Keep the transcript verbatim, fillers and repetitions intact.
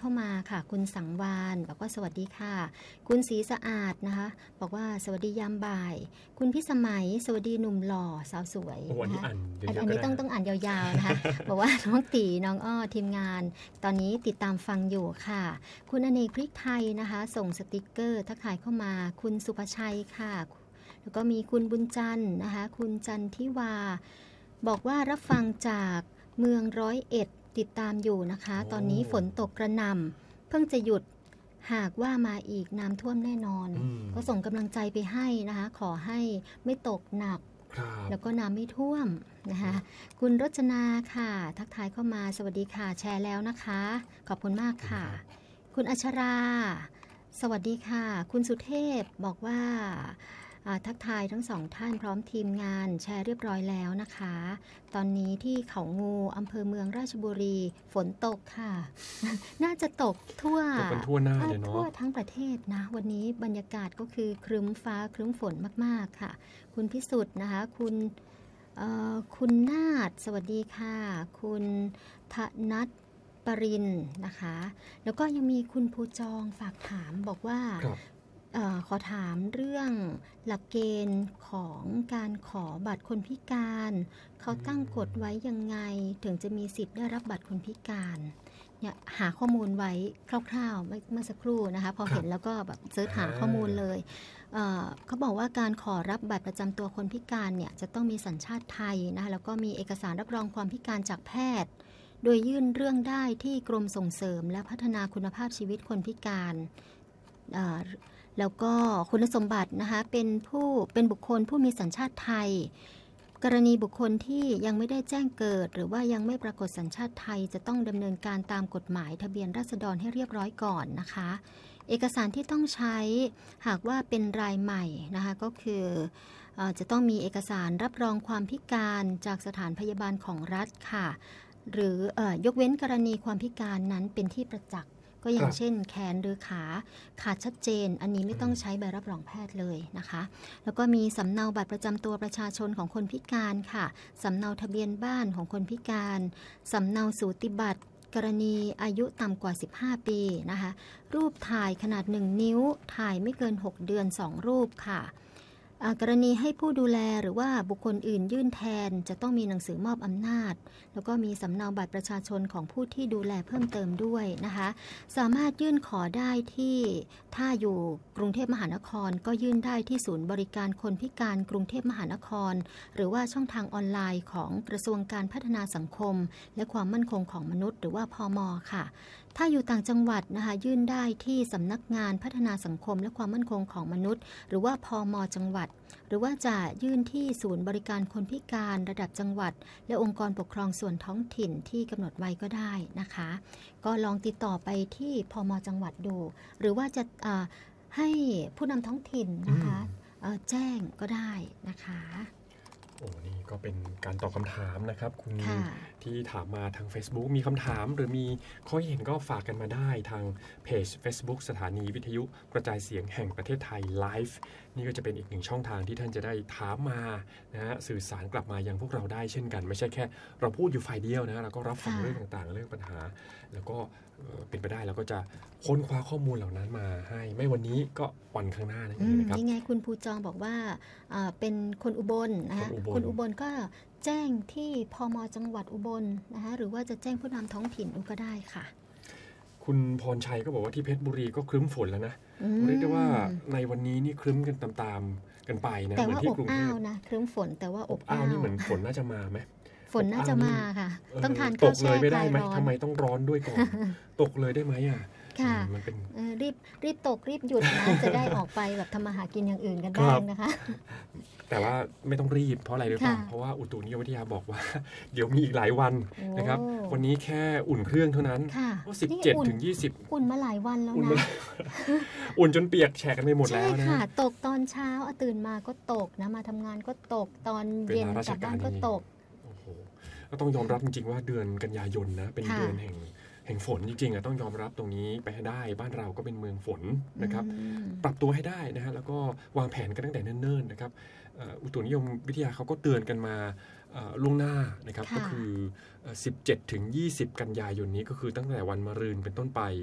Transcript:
เข้ามาค่ะคุณสังวานบอกว่าสวัสดีค่ะคุณศรีสะอาดนะคะบอกว่าสวัสดียามบ่ายคุณพิสมัยสวัสดีหนุ่มหล่อสาวสวยนะคะอันนี้ต้องต้องอ่านยาวๆนะคะบอกว่าน้องตีน้องอ้อทีมงานตอนนี้ติดตามฟังอยู่ค่ะคุณอเนกพริกไทยนะคะส่งสติกเกอร์ทักทายเข้ามาคุณสุภชัยค่ะแล้วก็มีคุณบุญจันทร์นะคะคุณจันทิวาบอกว่ารับฟังจากเมืองร้อยเอ็ดติดตามอยู่นะคะตอนนี้ฝนตกกระหน่ำเพิ่งจะหยุดหากว่ามาอีกน้ำท่วมแน่นอนก็ส่งกำลังใจไปให้นะคะขอให้ไม่ตกหนักแล้วก็น้ำไม่ท่วมนะคะคุณรจนาค่ะทักทายเข้ามาสวัสดีค่ะแชร์แล้วนะคะขอบคุณมากค่ะคุณอัชราสวัสดีค่ะคุณสุเทพบอกว่าทักทายทั้งสองท่านพร้อมทีมงานแชร์เรียบร้อยแล้วนะคะตอนนี้ที่เขางูอำเภอเมืองราชบุรีฝนตกค่ะ น่าจะตกทั่วตกกันทั่วหน้าเลยเนาะทั่วทั้งประเทศนะวันนี้บรรยากาศก็คือครึ้มฟ้าครึ้มฝนมากๆค่ะคุณพิสุทธิ์นะคะคุณคุณนาฏสวัสดีค่ะคุณธนัทปรินนะคะแล้วก็ยังมีคุณภูจองฝากถามบอกว่าออขอถามเรื่องหลักเกณฑ์ของการขอบัตรคนพิการเขาตั้งกฎไว้ยังไงถึงจะมีสิทธิ์ได้รับบัตรคนพิการเนี่ยหาข้อมูลไว้คร่าวๆเมื่อสักครู่นะคะพอเห็นแล้วก็แบบเสิร์ชหาข้อมูลเลย เอ่อ เขาบอกว่าการขอรับบัตรประจำตัวคนพิการเนี่ยจะต้องมีสัญชาติไทยนะคะแล้วก็มีเอกสารรับรองความพิการจากแพทย์โดยยื่นเรื่องได้ที่กรมส่งเสริมและพัฒนาคุณภาพชีวิตคนพิการแล้วก็คุณสมบัตินะคะเป็นผู้เป็นบุคคลผู้มีสัญชาติไทยกรณีบุคคลที่ยังไม่ได้แจ้งเกิดหรือว่ายังไม่ปรากฏสัญชาติไทยจะต้องดำเนินการตามกฎหมายทะเบียนราษฎรให้เรียบร้อยก่อนนะคะเอกสารที่ต้องใช้หากว่าเป็นรายใหม่นะคะก็คือเอ่อจะต้องมีเอกสารรับรองความพิการจากสถานพยาบาลของรัฐค่ะหรือเอ่อยกเว้นกรณีความพิการนั้นเป็นที่ประจักษ์ก็อย่างเช่นแขนหรือขาขาดชัดเจนอันนี้ไม่ต้องใช้ใบรับรองแพทย์เลยนะคะแล้วก็มีสำเนาบัตรประจำตัวประชาชนของคนพิการค่ะสำเนาทะเบียนบ้านของคนพิการสำเนาสูติบัตรกรณีอายุต่ำกว่าสิบห้าปีนะคะรูปถ่ายขนาดหนึ่งนิ้วถ่ายไม่เกินหกเดือนสองรูปค่ะกรณีให้ผู้ดูแลหรือว่าบุคคลอื่นยื่นแทนจะต้องมีหนังสือมอบอำนาจแล้วก็มีสำเนาบัตรประชาชนของผู้ที่ดูแลเพิ่มเติมด้วยนะคะสามารถยื่นขอได้ที่ถ้าอยู่กรุงเทพมหานครก็ยื่นได้ที่ศูนย์บริการคนพิการกรุงเทพมหานครหรือว่าช่องทางออนไลน์ของกระทรวงการพัฒนาสังคมและความมั่นคงของมนุษย์หรือว่าพม.ค่ะถ้าอยู่ต่างจังหวัดนะคะยื่นได้ที่สำนักงานพัฒนาสังคมและความมั่นคงของมนุษย์หรือว่าพม.จังหวัดหรือว่าจะยื่นที่ศูนย์บริการคนพิการระดับจังหวัดและองค์กรปกครองส่วนท้องถิ่นที่กำหนดไว้ก็ได้นะคะก็ลองติดต่อไปที่พม.จังหวัดดูหรือว่าจะให้ผู้นำท้องถิ่นนะคะแจ้งก็ได้นะคะโอ้นี่ก็เป็นการตอบคำถามนะครับคุณที่ถามมาทาง Facebook มีคำถามหรือมีข้อเห็นก็ฝากกันมาได้ทางเพจ Facebook สถานีวิทยุกระจายเสียงแห่งประเทศไทยไลฟ์นี่ก็จะเป็นอีกหนึ่งช่องทางที่ท่านจะได้ถามมานะฮะสื่อสารกลับมายังพวกเราได้เช่นกันไม่ใช่แค่เราพูดอยู่ฝ่ายเดียวนะเราก็รับฟังเรื่องต่างๆเรื่องปัญหาแล้วก็เป็นไปได้เราก็จะค้นคว้าข้อมูลเหล่านั้นมาให้ไม่วันนี้ก็วันข้างหน้านั่นเองนะครับนี่ไงคุณภูจองบอกว่าเป็นคนอุบลนะคะคนอุบลก็แจ้งที่พม.จังหวัดอุบลนะคะหรือว่าจะแจ้งผู้นำท้องถิ่นก็ได้ค่ะคุณพรชัยก็บอกว่าที่เพชรบุรีก็ครึ้มฝนแล้วนะเรียกได้ว่าในวันนี้นี่ครึ้มกันตามๆกันไปนะแต่ว่าอบอ้าวนะครึ้มฝนแต่ว่าอบอ้าวนี่เหมือนฝนน่าจะมาไหมฝนน่าจะมาค่ะต้องทานข้าวแช่คลายร้อนทำไมต้องร้อนด้วยก่อนตกเลยได้ไหมอ่ะค่ะรีบรีบตกรีบหยุดนะจะได้ออกไปแบบทำมาหากินอย่างอื่นกันบ้างนะคะแต่ว่าไม่ต้องรีบเพราะอะไรรู้ป่ะเพราะว่าอุตุนิยมวิทยาบอกว่าเดี๋ยวมีอีกหลายวันนะครับวันนี้แค่อุ่นเครื่องเท่านั้นก็สิบเจ็ดถึงยี่สิบอุ่นมาหลายวันแล้วนะอุ่นจนเปียกแฉะกันไปหมดแล้วนะใช่ค่ะตกตอนเช้าตื่นมาก็ตกนะมาทำงานก็ตกตอนเย็นกลับบ้านก็ตกโอ้โหก็ต้องยอมรับจริงๆว่าเดือนกันยายนนะเป็นเดือนแห่งแห่งฝนจริงๆอ่ะต้องยอมรับตรงนี้ไปให้ได้บ้านเราก็เป็นเมืองฝนนะครับปรับตัวให้ได้นะฮะแล้วก็วางแผนกันตั้งแต่เนิ่นๆนะครับอุตุนิยมวิทยาเขาก็เตือนกันมาล่วงหน้านะครับก็คือสิบเจ็ดถึงยี่สิบกันยายนนี้ก็คือตั้งแต่วันมะรืนเป็นต้นไป